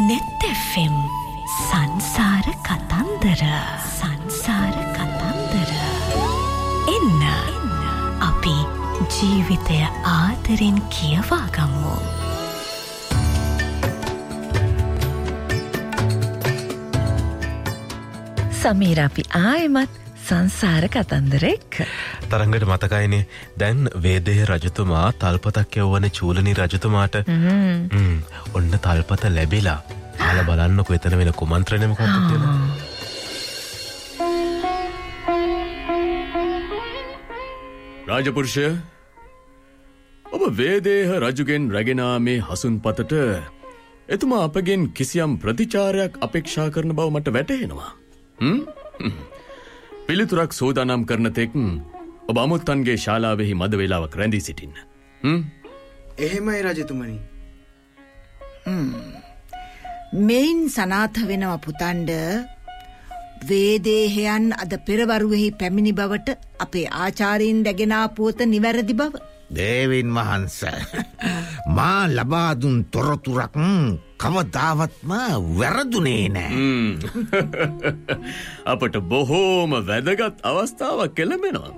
net fm සංසාර කතන්දර එන්න අපි ජීවිතය ආදරෙන් කියවා ගමු. සමීර අපි ආයෙමත් සංසාර කතන්දර එක්ක තරංගට මතකයිනේ දැන් වේදේහ රජතුමා තල්පතක් යවවන චූලනී රජතුමාට ඔන්න තල්පත ලැබිලා ආලා බලන්නකො එතන වෙන කුමන්ත්‍රණය මොකක්ද කියලා. රාජපුරුෂය ඔබ වේදේහ රජුගෙන් රැගෙන මේ හසුන්පතට එතුමා අපගෙන් කිසියම් ප්‍රතිචාරයක් අපේක්ෂා කරන බව මට වැටහෙනවා. පිළිතුරක් සෝදානම් කරන තෙක් ඔබ අමුත්තන්ගේ ශාලාවෙහි මද වේලාවක් රැඳී සිටින්න. එහෙමයි රජතුමනි. මෙයින් සනාථ වෙනව පුතණ්ඩ වේදේහයන් අද පෙරවරුවෙහි පැමිණි බවට අපේ ආචාර්යින් රැගෙන ආපුවත නිවැරදි බව. දේවින් වහන්සේ මා ලබා දුන් තොරතුරක් කවදාවත්ම වැරදුනේ නෑ. අපට බොහෝම වැදගත් අවස්ථාවක් කෙළඹෙනවා.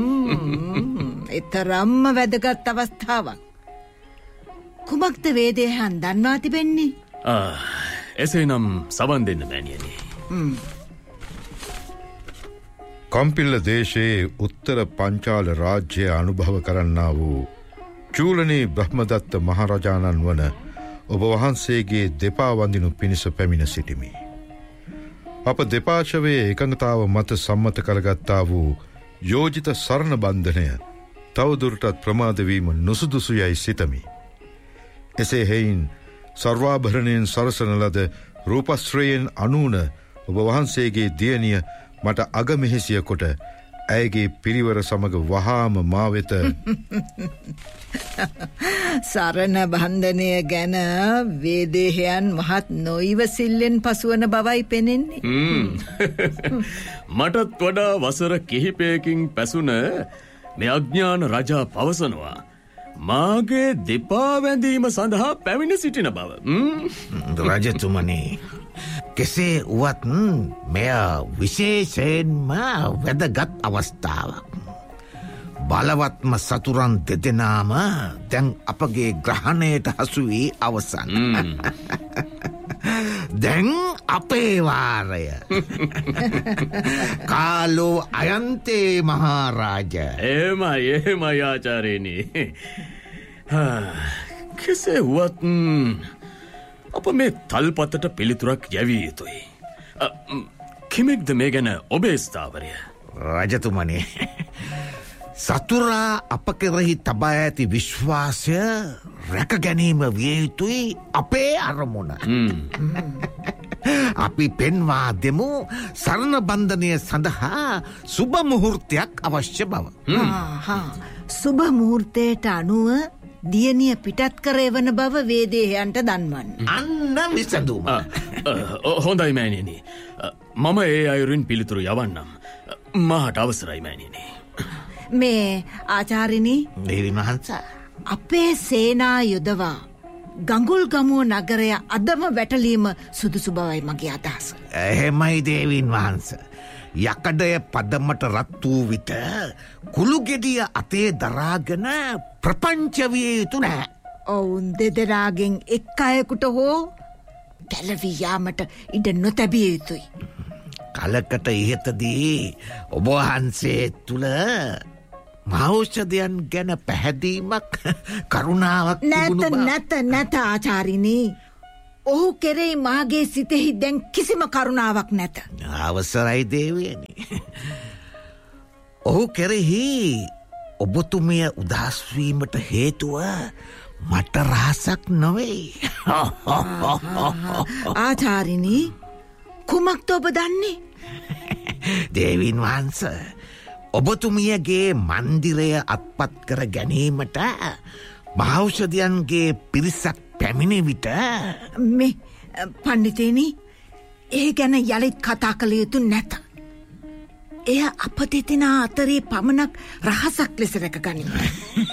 එතරම්ම වැදගත් අවස්ථාවක්. කුමක්ද වේදේහයන් දන්වා තිබෙන්නේ? එසේනම් සවන් දෙන්න මෑණියනි. කම්පිල්ල දේශයේ උත්තර පංචාල රාජ්‍ය අනුභව කරන්නා වූ චූලනී බ්‍රහ්මදත්ත මහරජාණන් වන ඔබ වහන්සේගේ දෙපා වඳිනු පිණිස පැමිණ සිටිමි. අප දෙපාර්ශවයේ එකඟතාව මත සම්මත කරගත්තා වූ යෝජිත සරණ බන්ධනය තවදුරටත් ප්‍රමාද වීම නුසුදුසු යයි සිතමි. එසේ හේයින් සර්වාභරණයෙන් සරසන ලද රූපශ්‍රයෙන් අනූන ඔබ වහන්සේගේ දියණිය මට අගමෙහෙසිය කොට ඇයගේ පිරිවර සමග වහාම මා වෙත සරණ බන්ධනය ගැන වේදේහයන් මහත් නොයිවසිල්ලෙන් පසුවන බවයි පෙනෙන්නේ. මටත් වඩා වසර කිහිපයකින් පැසුන මේ අඥාන රජා පවසනවා මාගේ දෙපා වැඳීම සඳහා පැමිණ සිටින බව. රජතුමනි කෙසේ වුවත් මෙය විශේෂයෙන්ම වැදගත් අවස්ථාවක්. බලවත්ම සතුරන් දෙදෙනාම දැන් අපගේ ග්‍රහණයට හසු වී අවසන්. දැන් අපේ වාරය. කාලෝ අයන්තේ මහාරාජ. එහෙමයි ආචාර්යනි. කෙසේ වුවත් අප මේ තල්පතට පිළිතුරක් යැවිය යුතුයි. කිමෙක්ද මේ ගැන ඔබේ ස්ථාවරය? රජතුමනි සතුරා අප කෙරෙහි තබා ඇති විශ්වාසය රැක ගැනීම විය යුතුයි අපේ අරමුණ. අපි පෙන්වා දෙමු සරණ බන්ධනය සඳහා සුබ මුහුර්තයක් අවශ්‍ය බව. සුබ මුහුර්තයට අනුව දියණිය පිටත් කරවන බව වේදේහයන්ට දන්වන්න. අන්න විසඳුම. හොඳයි මෑණියනි. මම ඒ අයුරින් පිළිතුරු යවන්නම්. මාට අවසරයි මෑණියනි. මේ ආචාර්යනි දේවින් වහන්සේ අපේ සේනා යොදවා ගඟුල්ගමුව නගරය අදම වැටලීම සුදුසු බවයි මගේ අදහස. එහෙමයි දේවින් වහන්සේ. යකඩය පදමට රත් වූ විට කුළු ගෙඩිය අතේ දරාගෙන ප්‍රපංච විය යුතු නෑ. ඔවුන් දෙදෙනාගෙන් එක් අයෙකුට හෝ ගැලවී යාමට ඉඩ නොතැබිය යුතුයි. කලකට ඉහතදී ඔබ වහන්සේ තුළ මහෞෂධයන් ගැන පැහැදීමක් කරුණාවක් නැත ආචාර්යනි. ඔහු කෙරෙහි මාගේ සිතෙහි දැන් කිසිම කරුණාවක් නැත. අවසරයි දේවියනි. ඔහු කෙරෙහි ඔබතුමිය උදස්වීමට හේතුව මට රහසක් නොවේ. ආචාර්යනි කුමක්ද ඔබ දන්නේ? දේවින් වහන්සේ ඔබතුමියගේ මන්දිරය අත්පත් කර ගැනීමට මහෞෂධයන්ගේ පිරිසක් පැමිණි විට මේ පණ්ඩිතේනි ඒ ගැන යළිත් කතා කළ යුතු නැත. එය අප දෙදෙනා අතරේ පමණක් රහසක් ලෙස රැක ගනිමු.